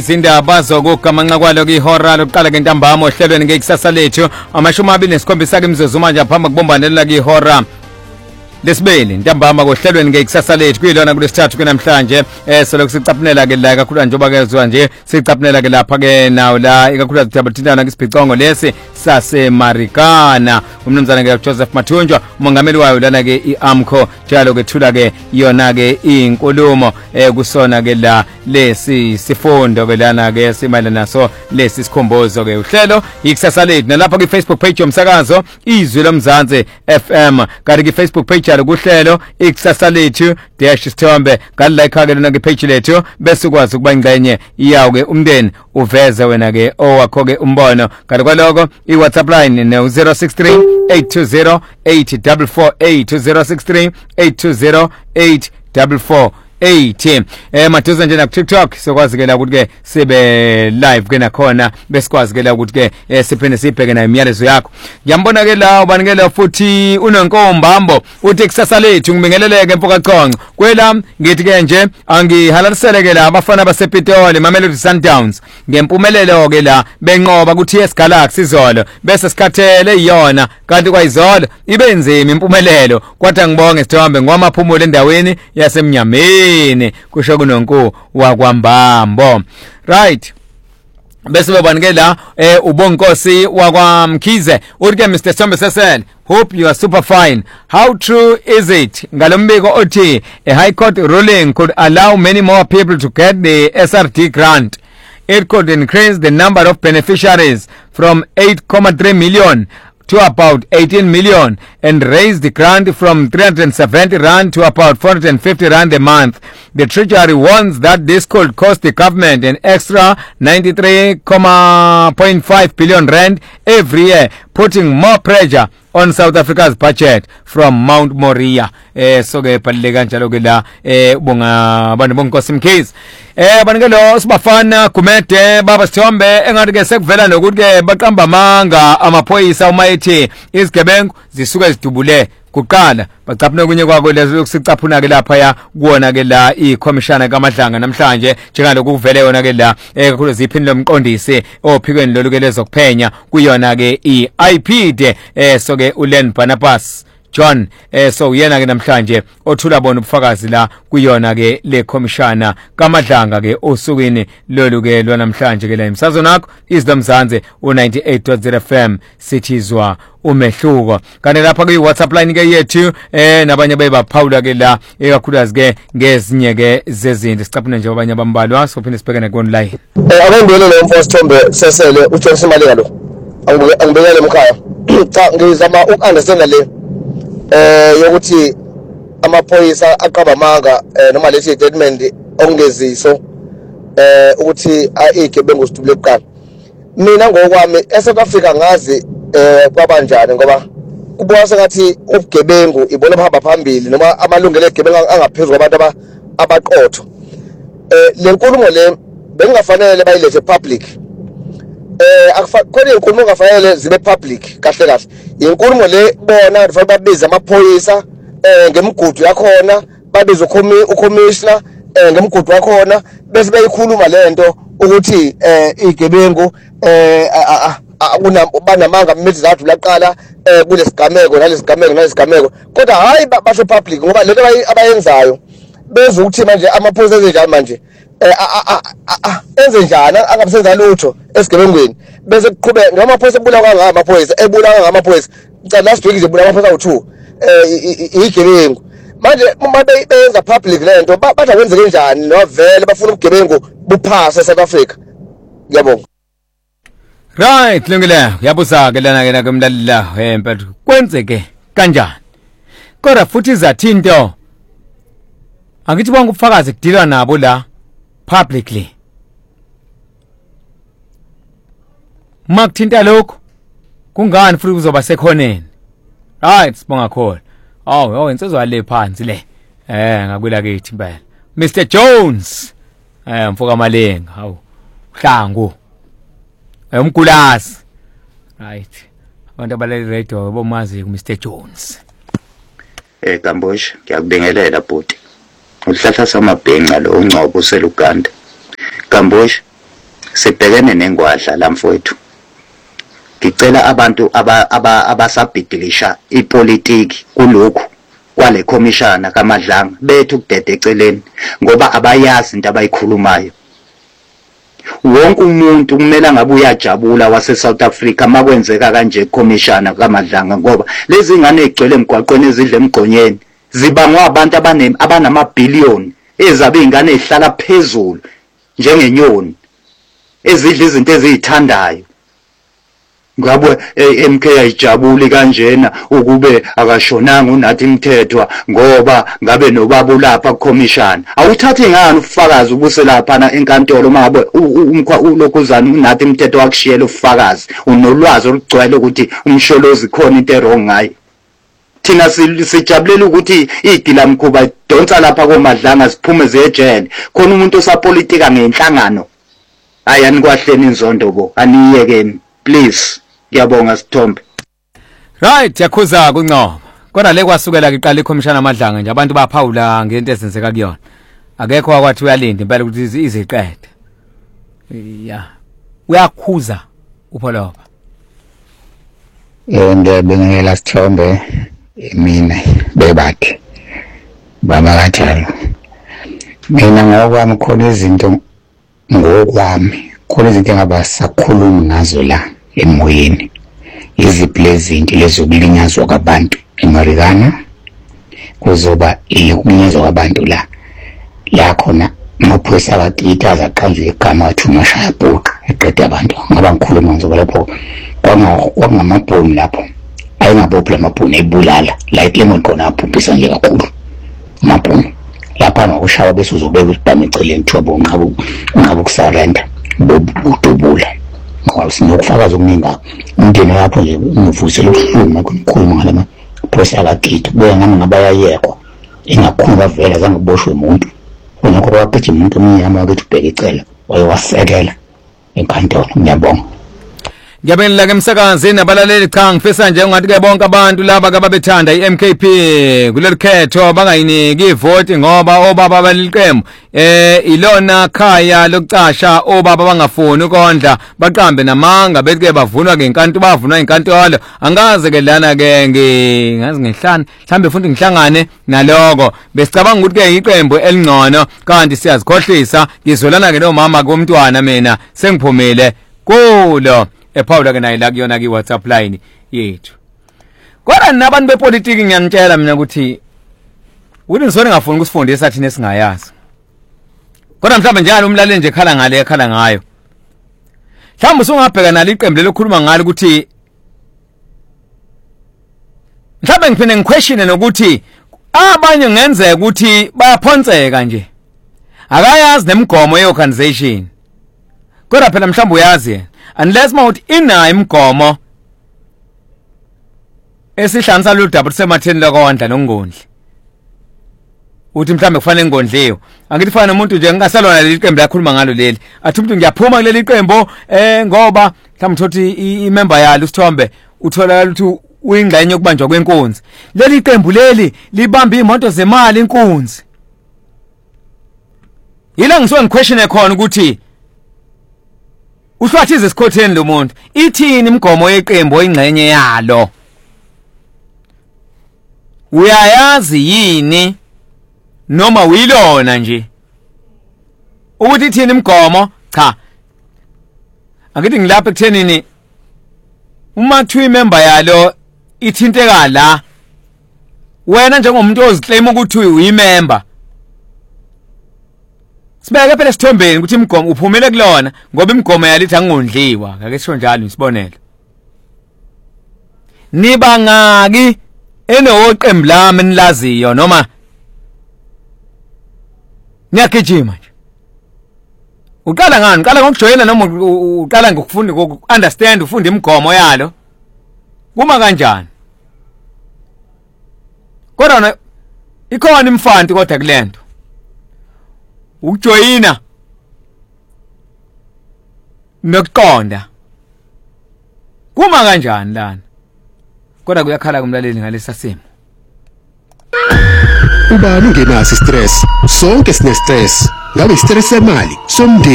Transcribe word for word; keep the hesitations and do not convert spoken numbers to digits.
Izindaba zokugamanxa kwalo kwihora lokuqala ngentambama ohlelweni ngekusasa lethu amashumi amabili nesikhombisa kumzuzu manje phamba kubombanela kwihora lesibili ntambama kohlelweni ngekusasa lethu kuyilona kulesithathu kunamhlanje eh solo sicaphunela ke la kakhulu njengoba kezwe nje sicaphunela ke lapha ke nawo la ikakhulu sithabathintana ngesibhicongo lesi sase Marikana umnumzana ke Joseph Mathunjwa umongameli wayo lana ke iAmco njalo ke thula ke yona ke inkulumo eh kusona ke la lesi sifundo ke lana ke simayelana naso lesi sikhombozo ke uhlelo ikusasa lethu nalapha ku Facebook page yomsakazo izwi lomzansi F M kanti ku Facebook page yalo kuhlelo ikusasa lethu dash sithombe kanti like ke lona ke page lethu bese ukwazi ukuba ingcenye iyawo ke umndeni uveze wena ke owakho ke umbono kanti kwaloko i WhatsApp line ne zero six three eight two zero eight four four eight zero six three eight two zero eight four four eight eh mathuza nje na TikTok sokwazi ke la ukuthi ke sibe live ke nakhona besikwazi ke la ukuthi ke siphinde sibheke na imiyalezo yakho ngiyambona ke la ubanikele futhi unenkombambo uthi kusasa lethu ngibingeleleke empokachonco kwelami ngithi ke nje angihalalisele ke la abafana basepitoli Mamelodi Sundowns ngempumelelo ke la benqoba ku T S Galaxy izolo bese sikhathele iyona kanti kwayizolo ibe nzima impumelelo kwathi ngibonge sithombe ngwamaphumulo endaweni yasemnyameni kusho kunonku wakwambambo right bese bebanike la eh ubonkosi wakwamkhize uthi ke Mister Thombe Sesele hope you are super fine how true is it ngalombiko othi a high court ruling could allow many more people to get the S R D grant. It could increase the number of beneficiaries from eight point three million to about eighteen million and raise the grant from three hundred seventy rand to about four hundred fifty rand a month. The Treasury warns that this could cost the government an extra ninety-three point five billion rand every year, putting more pressure on South Africa's budget from Mount Moriah. Eh so ke paleka njalo ke la eh bonga abantu bonkosi mkhize eh banike lo sibafana kumede baba Sithombe engathi ke sekuvela nokuthi ke baqamba amanga amaphoyisa uma ethi izigebengu zisuke zidubule kuqala bacaphuna kunye kwako lezo kusicaphuna ke lapha ya kuona ke la iCommissioner kaMadlanga namhlanje njengaloku kuvele yona ke la ekakhulu ziphini lomqondisi ophikweni lolu ke lezokuphenya kuyona ke iI P D eh so ke uLen Barnabas John eh so uyena ke namhlanje othula bona ubufakazi la kuyona ke le Commissioner kaMadlanga ke osukwini lolu ke lwanamhlanje ke la imsazo nakho izdomzanze u ninety-eight point zero F M sithizwa umehluko kanti lapha ke WhatsApp line ke yethu eh nabanye bayibaphawula ke la ekakhulukazi ke ngezinye ke zezinto sicaphuna nje abanye abambalwa sophinde sibhekene ku online eh abandwele lo mfo Sithombe Sesele uJohn Malinga lo angibekele emkhaya cha ngizama ukunderstand le eh yokuthi amaphoyisa aqaba amanga noma lethi statement ongeziso eh ukuthi igebengu sidubule kuqala mina ngokwami eSouth Africa ngazi eh kwabanjani ngoba kubuka sengathi ubugebengu ibona bahamba phambili noma amalungelo egebengu angaphezulu kwabantu abaqotho eh lenkulumo le bengafanele bayilethe public eh akufanele inkulumo ngafanele zibe public kahle kahle inkulumo le bona kufanele babize amaphoyisa eh ngemigudu yakhona babize ucommissioner eh ngemigudu yakhona bese bayikhuluma lento ukuthi eh igebengu eh akuna banamanga imithi zathu laqala eh kulesigameko nalesigameko nalesigameko kodwa hayi basho public ngoba lento abayenzayo beze ukuthi manje amaphoyisa enzenjani manje eh enze njani angabisenza lutho esigebengweni bese kuqhubeka ngamaphoyisa ebulawa kangaka amaphoyisa ebulawa ngamaphoyisa cha last week nje ebulawa amaphoyisa awu-two eh igebengu manje uma beyenza public lento bathi kwenzeke njani novele bafuna ubugebengu buphasa eSouth Africa ngiyabonga right lungile yabuza ke lana ke nakumlalila empethu kwenzeke kanjani kodwa futhi izathinto angithi bonke ubufakazi kudilwa nabo la publicly makuthinta lokho kungani futhi kuzoba sekhoneni right sibonga khona awu oh insizwa le phansi le eh ngakwela kithi impela Mister Jones eh mfoka Malenga hawu hlangu umgulazi right abantu abalele radio bomazi ku Mister Jones eh Kambosh ngiyakubingelela bhuti uhlahla samabhenqa lo ungcobo useluganda Kambosh sibhekene nengwadla lamfowethu. Ngicela abantu abasabhidilisha ipolitiki kulokhu kwale komishana kaMadlanga bethu kudede eceleni ngoba abayazi into abayikhulumayo. Wonke umuntu kumele ngabe uyajabula wase South Africa makwenzeka kanje komishana kaMadlanga ngoba lezi ngane egcwele emgwaqweni ezidle emgqonyeni zibangwa abantu abanem abanamabhillion ezabe ingane ehlala phezulu njengenyoni ezidla izinto ezithandayo. Ngabe M K ayijabuli kanjena ukube akashonanga uNathi Mthethwa ngoba ngabe nobaba lapha kukomishana. Awuthathi ngani ufakazi ubuse lapha na enkantolo mabe umkhwa ulokhuzana uNathi Mthethwa akushiyela ufakazi unolwazi olugcwele ukuthi umsholozi khona into errong ngayo. Thina sijabulela ukuthi idila mkhuba donsa lapha koMadlanga siphume zejele khona umuntu osapolitika ngenhlangano. Ayani kwahleni inzondo bo aniyekeni please. Ngiyabonga Sithombe. Right, yakhuza kuncoma. Kodwa le kwasukela iqala ikomishana aMadlanga nje abantu baphawula ngento ezenzeka kuyona. Akekho wakwathi uyalinda impela ukuthi iziqede. Yeah. Uyakhuza upholoba. Eh ngiyabingelela Sithombe mina bebathi. Baba kanjalo. Mina ngokwami khona izinto ngokwami khona izinto engabasakhuluma ngazo la emoyeni iziplezinti lezokulinyazwa kwabantu eMarikana kuzoba ilikulinyazwa kwabantu la la khona amaphoyisa abagida zaqanjwe igama athi umashaya bhuqa eqeda abantu ngaba ngikhuluma ngizoba lapho kwangamabhomu lapho ayingabophi lamabhomu ebulala la ilemon khona aphupisa nje kakhulu amabhomu lapha ngokushaya bese uzobeka isibhamu eceleni thobo unqabu unqabu kusarenda bobudubula ngoba sinokufakaza okuningi umndeni lapho nje ungivusela ukuhluma kumkhuluma ngalama phoyisa abagida buya ngami ngabayayekwa ingakhulu bavela zangiboshwe umuntu unakho kwaphethe umuntu omnyama ukuthi ubheke icela wayewasekela enkantolo. Ngiyabonga. Ngiyabonga ke emsakazini nabalaleli cha ngifisa nje ungathi ke bonke abantu laba ababethanda iM K P kuleli khetho bangayiniki ivoti ngoba obaba baliliqembu eh ilona khaya lokucasha obaba bangafuni ukondla baqambe namanga betike bavunwa ngenkantolo bavunwa inkantolo angaze ke lana ke ngazi ngehlanu mhlambe futhi ngihlangane naloko besicabanga ukuthi ke iqembu elingcono kanti siyazikhohlisa ngizolana ke nomama komntwana mina sengiphumile kulo ephawula ke nayi la kuyona ki WhatsApp line yethu. Kodwa nabantu bepolitiki ngiyanitshela mina ukuthi uthi nisone ngafuni ukusifundisa thina singayazi. Kodwa mhlawumbe njalo umlaleli nje khala ngale ekhala ngayo. Mhlawumbe usungabheka nalo iqembu lelokhuluma ngalo ukuthi mhlawumbe ngiphinde ngiquestione nokuthi abanye ngenzeka ukuthi bayaphonseka nje. Akayazi nemigomo yeorganization. Kodwa phela mhlawumbe uyazi unless mawuthi inayo imigomo esihlanisa lo double sematheni lokondla nongondli uthi mhlambe kufanele ngondliwe angithi fana umuntu nje ngingasalona leli qembu lakhuluma ngalo leli athi umuntu ngiyaphuma kuleli qembu eh ngoba mhlawumbe thothi imember yalo Sithombe uthola ukuthi uyingxenye yokubanjwa kwenkunzi leli qembu leli libamba imoto zemali inkunzi yila ngisuke ngiquestione khona ukuthi uhlwathize isikhotheni lo muntu ithini imigomo yeqembu oyingxenye yalo uyayazi yini noma uyilona nje ukuthi ithini imigomo cha akithi ngilapha ekuthenini uma kuthiwa imember yalo ithinteka la wena njengomuntu oziclaim ukuthi uyimember sibeke phela Sithombeni ukuthi imigomo uphumele kulona ngoba imigomo yalithi angondliwa ake sisho njalo isibonelo niba ngaki enoqembu lami nilaziyo noma niyagijima nje uqala ngani uqala ngokujoyina noma uqala ngokufunda ngoku-understand ufunda imigomo yalo kuma kanjani kodwa ikhona imfanti kodwa kulento ukujoyina nokuqonda kuma kanjani lana kodwa kuyakhala kumlaleli ngalesa simo ubani ngenaso stress sonke sine stress ngabe stress semali somndeni